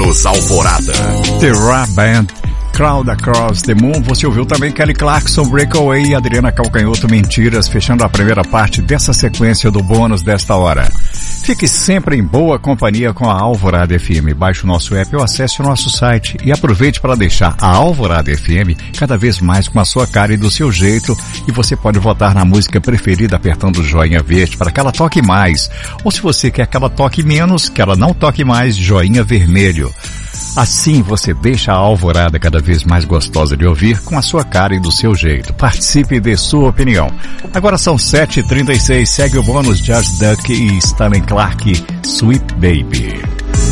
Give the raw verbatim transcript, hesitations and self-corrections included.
Bônus Alvorada. The Rap Band, Crowd Across the Moon. Você ouviu também Kelly Clarkson, Breakaway e Adriana Calcanhoto, Mentiras, fechando a primeira parte dessa sequência do bônus desta hora. Fique sempre em boa companhia com a Alvorada F M. Baixe o nosso app ou acesse o nosso site e aproveite para deixar a Alvorada F M cada vez mais com a sua cara e do seu jeito, e você pode votar na música preferida apertando o joinha verde para que ela toque mais, ou se você quer que ela toque menos, que ela não toque mais, joinha vermelho. Assim você deixa a Alvorada cada vez mais gostosa de ouvir com a sua cara e do seu jeito. Participe e dê sua opinião. Agora são sete e trinta e seis, segue o bônus George Duke e Stanley Clarke, Sweet Baby.